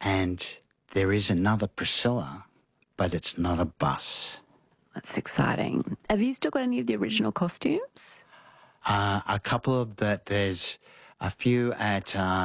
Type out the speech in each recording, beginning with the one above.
And there is another Priscilla, but it's not a bus. That's exciting. Have you still got any of the original costumes? A couple of there's a few at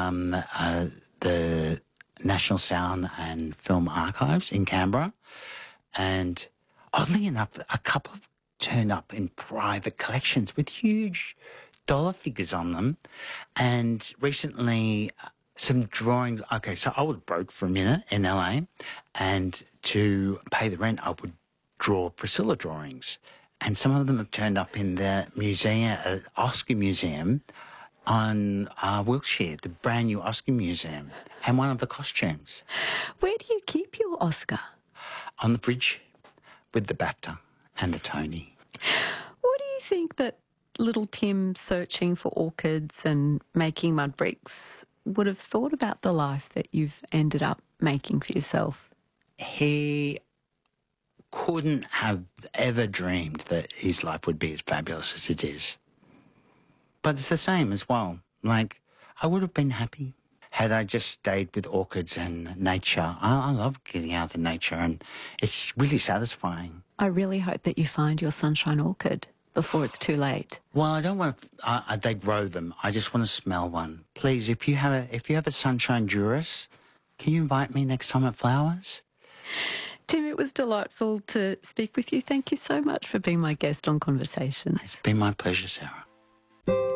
the National Sound and Film Archives in Canberra. And oddly enough, a couple have turned up in private collections with huge dollar figures on them. And recently, some drawings. Okay, so I was broke for a minute in LA, and to pay the rent, I would draw Priscilla drawings. And some of them have turned up in the museum, Oscar Museum on Wilshire, the brand new Oscar Museum, and one of the costumes. Where do you keep your Oscar? On the fridge with the BAFTA and the Tony. What do you think that little Tim searching for orchids and making mud bricks would have thought about the life that you've ended up making for yourself? He couldn't have ever dreamed that his life would be as fabulous as it is. But it's the same as well. Like, I would have been happy had I just stayed with orchids and nature. I love getting out in nature, and it's really satisfying. I really hope that you find your sunshine orchid before it's too late. Well, I don't want to. They grow them. I just want to smell one. Please, if you have a sunshine Juris, can you invite me next time at Flowers? Tim, it was delightful to speak with you. Thank you so much for being my guest on Conversation. It's been my pleasure, Sarah.